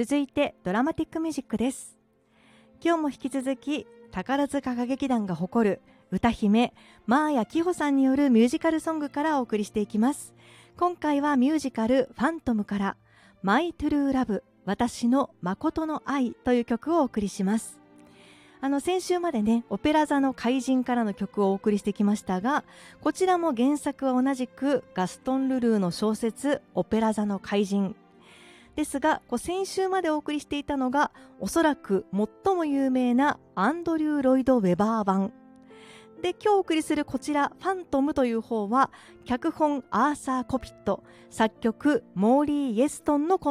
続いてドラマティックミュージックです。今日も引き続き宝塚歌劇団が誇る歌姫真彩希帆さんによるミュージカルソングからお送りしていきます。今回はミュージカルファントムからマイトゥルーラブ私の誠の愛という曲をお送りします。先週までねオペラ座の怪人からの曲をお送りしてきましたが、こちらも原作は同じくガストン・ルルーの小説オペラ座の怪人ですが、先週までお送りしていたのがおそらく最も有名なアンドリュー・ロイド・ウェバー版で、今日お送りするこちらファントムという方は脚本アーサー・コピット、作曲モーリー・イエストンの